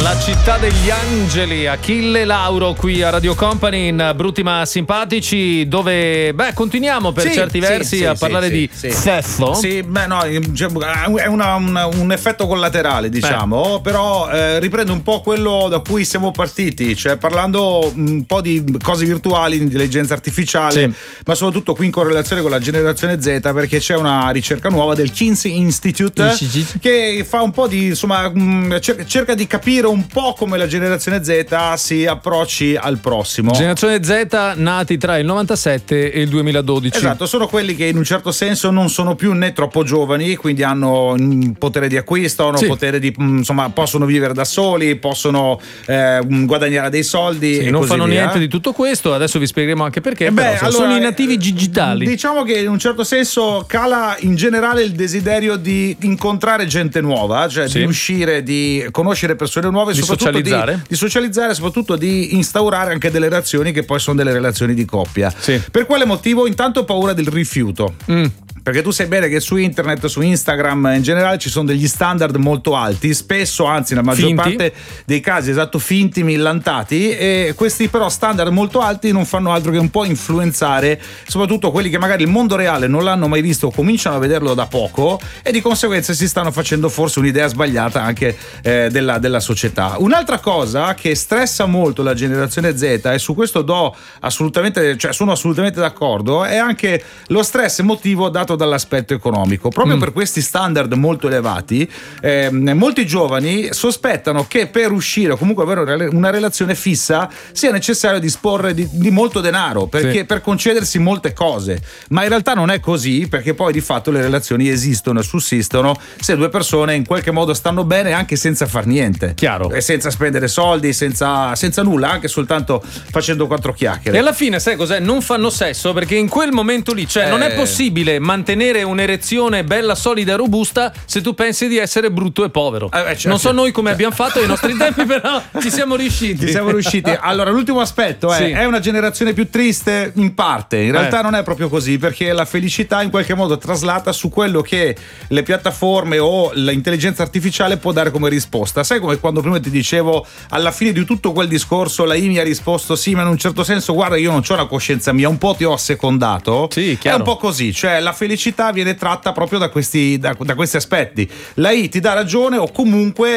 La città degli angeli, Achille Lauro qui a Radio Company in Brutti ma Simpatici, dove continuiamo per certi versi a parlare di sesso. Sì, no, è un effetto collaterale, diciamo, però riprende un po' quello da cui siamo partiti, cioè parlando un po' di cose virtuali, di intelligenza artificiale, ma soprattutto qui in correlazione con la generazione Z, perché c'è una ricerca nuova del Kinsey Institute che fa un po' di, insomma, cerca di capire un po' come la generazione Z si approcci al prossimo. Generazione Z nati tra il 97 e il 2012. Esatto, sono quelli che in un certo senso non sono più né troppo giovani, quindi hanno potere di acquisto, hanno potere di, insomma, possono vivere da soli, possono guadagnare dei soldi e non così fanno via. Niente di tutto questo, adesso vi spiegheremo anche perché. Allora, sono i nativi digitali. Diciamo che in un certo senso cala in generale il desiderio di incontrare gente nuova, cioè di uscire, di conoscere persone nuove, di socializzare. Di socializzare, soprattutto di instaurare anche delle relazioni che poi sono delle relazioni di coppia. Per quale motivo? Intanto paura del rifiuto. Perché tu sai bene che su internet, su Instagram in generale ci sono degli standard molto alti, spesso, anzi nella maggior parte dei casi, finti, millantati, e questi però standard molto alti non fanno altro che un po' influenzare soprattutto quelli che magari il mondo reale non l'hanno mai visto o cominciano a vederlo da poco, e di conseguenza si stanno facendo forse un'idea sbagliata anche della società. Un'altra cosa che stressa molto la generazione Z, e su questo sono assolutamente d'accordo, è anche lo stress emotivo dato dall'aspetto economico. Proprio per questi standard molto elevati, molti giovani sospettano che per uscire o comunque avere una relazione fissa sia necessario disporre di molto denaro, perché per concedersi molte cose, ma in realtà non è così, perché poi di fatto le relazioni esistono e sussistono se due persone in qualche modo stanno bene anche senza far niente, chiaro, e senza spendere soldi, senza nulla, anche soltanto facendo quattro chiacchiere. E alla fine sai cos'è? Non fanno sesso, perché in quel momento lì, cioè non è possibile mantenere un'erezione bella, solida e robusta se tu pensi di essere brutto e povero. Non so noi come abbiamo fatto ai nostri tempi, però ci siamo riusciti. Allora, l'ultimo aspetto è una generazione più triste in parte. In realtà non è proprio così, perché la felicità in qualche modo traslata su quello che le piattaforme o l'intelligenza artificiale può dare come risposta. Sai come quando prima ti dicevo, alla fine di tutto quel discorso la I mi ha risposto sì, ma in un certo senso guarda, io non c'ho una coscienza mia, un po' ti ho assecondato. È un po' così, cioè la felicità viene tratta proprio da questi aspetti. La I ti dà ragione, o comunque